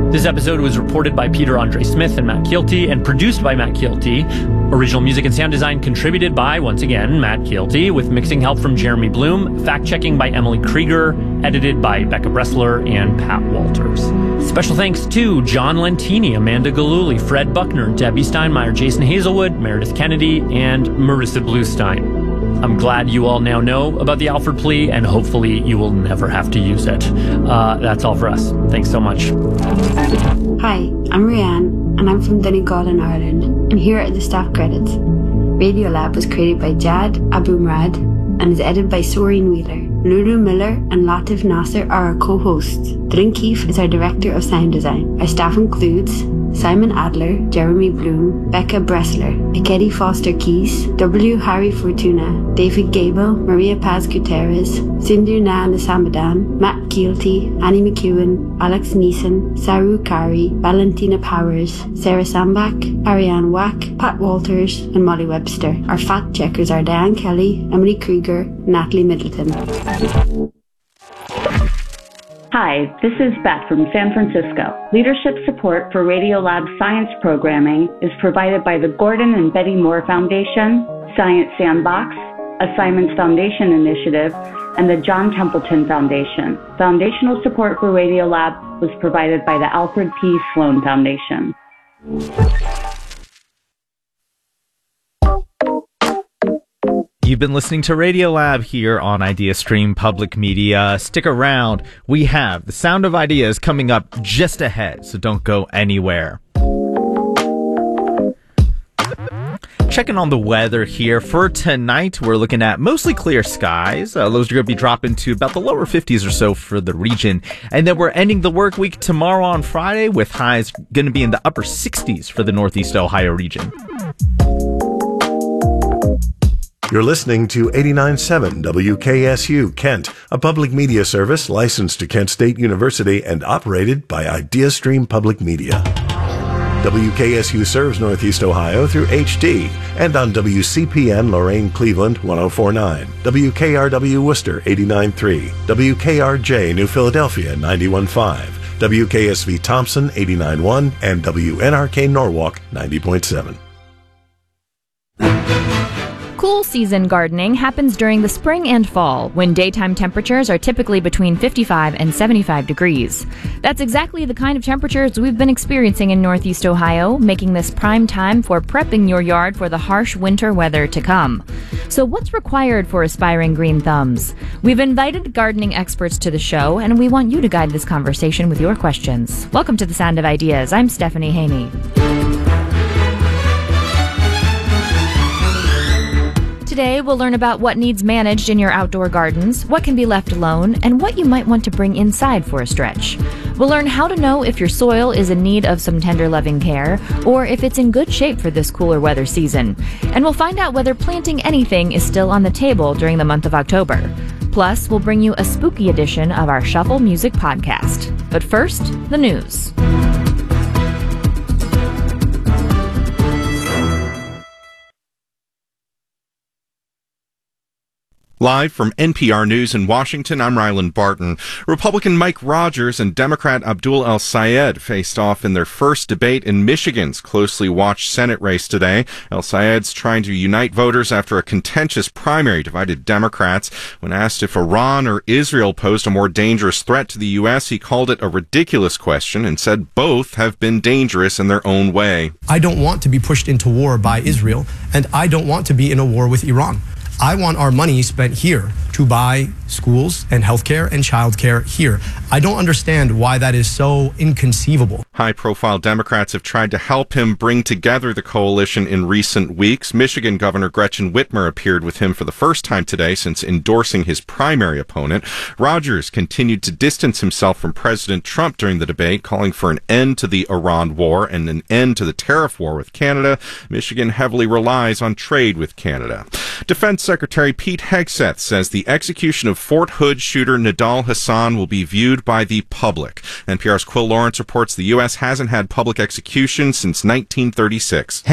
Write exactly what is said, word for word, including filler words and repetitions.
This episode was reported by Peter Andre Smith and Matt Keelty and produced by Matt Keelty. Original music and sound design contributed by, once again, Matt Keelty, with mixing help from Jeremy Bloom, fact-checking by Emily Krieger, edited by Becca Bressler and Pat Walters. Special thanks to John Lentini, Amanda Galuli, Fred Buckner, Debbie Steinmeier, Jason Hazelwood, Meredith Kennedy, and Marissa Bluestein. I'm glad you all now know about the Alford plea, and hopefully you will never have to use it. Uh, that's all for us. Thanks so much. Hi, I'm Rianne, and I'm from Donegal in Ireland, and here are the staff credits. Radiolab was created by Jad Abumrad and is edited by Soreen Wheeler. Lulu Miller and Latif Nasser are our co-hosts. Drin Keefe is our director of sound design. Our staff includes Simon Adler, Jeremy Bloom, Becca Bressler, Akedi Foster Keys, W. Harry Fortuna, David Gable, Maria Paz Gutierrez, Sindhu Na Nasamadan, Matt Keelty, Annie McEwen, Alex Neeson, Saru Kari, Valentina Powers, Sarah Sambach, Ariane Wack, Pat Walters, and Molly Webster. Our fact checkers are Diane Kelly, Emily Krieger, and Natalie Middleton. Hi, this is Beth from San Francisco. Leadership support for Radiolab science programming is provided by the Gordon and Betty Moore Foundation, Science Sandbox, a Simons Foundation initiative, and the John Templeton Foundation. Foundational support for Radiolab was provided by the Alfred P. Sloan Foundation. You've been listening to Radiolab here on IdeaStream Public Media. Stick around. We have The Sound of Ideas coming up just ahead, so don't go anywhere. Checking on the weather here for tonight, we're looking at mostly clear skies. Uh, lows are going to be dropping to about the lower fifties or so for the region. And then we're ending the work week tomorrow on Friday with highs going to be in the upper sixties for the Northeast Ohio region. You're listening to eighty-nine point seven W K S U Kent, a public media service licensed to Kent State University and operated by IdeaStream Public Media. W K S U serves Northeast Ohio through H D and on W C P N Lorain Cleveland one oh four point nine, W K R W Worcester eighty-nine point three, W K R J New Philadelphia ninety-one point five, W K S V Thompson eighty-nine point one, and W N R K Norwalk ninety point seven. Cool season gardening happens during the spring and fall, when daytime temperatures are typically between fifty-five and seventy-five degrees. That's exactly the kind of temperatures we've been experiencing in Northeast Ohio, making this prime time for prepping your yard for the harsh winter weather to come. So what's required for aspiring green thumbs? We've invited gardening experts to the show, and we want you to guide this conversation with your questions. Welcome to The Sound of Ideas. I'm Stephanie Haney. Today, we'll learn about what needs managed in your outdoor gardens, what can be left alone, and what you might want to bring inside for a stretch. We'll learn how to know if your soil is in need of some tender loving care, or if it's in good shape for this cooler weather season. And we'll find out whether planting anything is still on the table during the month of October. Plus, we'll bring you a spooky edition of our Shuffle Music podcast. But first, the news. Live from N P R News in Washington, I'm Ryland Barton. Republican Mike Rogers and Democrat Abdul El-Sayed faced off in their first debate in Michigan's closely watched Senate race today. El-Sayed's trying to unite voters after a contentious primary divided Democrats. When asked if Iran or Israel posed a more dangerous threat to the U S, he called it a ridiculous question and said both have been dangerous in their own way. I don't want to be pushed into war by Israel, and I don't want to be in a war with Iran. I want our money spent here to buy schools and healthcare and childcare here. I don't understand why that is so inconceivable. High-profile Democrats have tried to help him bring together the coalition in recent weeks. Michigan Governor Gretchen Whitmer appeared with him for the first time today since endorsing his primary opponent. Rogers continued to distance himself from President Trump during the debate, calling for an end to the Iran war and an end to the tariff war with Canada. Michigan heavily relies on trade with Canada. Defense Secretary Pete Hegseth says the execution of Fort Hood shooter Nidal Hasan will be viewed by the public. N P R's Quill Lawrence reports the U S hasn't had public execution since nineteen thirty-six.